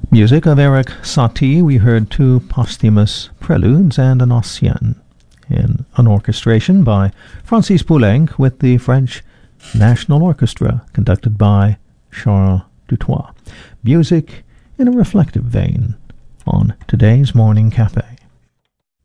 Music of Eric Satie. We heard two posthumous preludes and an ancien in an orchestration by Francis Poulenc with the French National Orchestra, conducted by Charles Dutoit. Music in a reflective vein on today's Morning Cafe.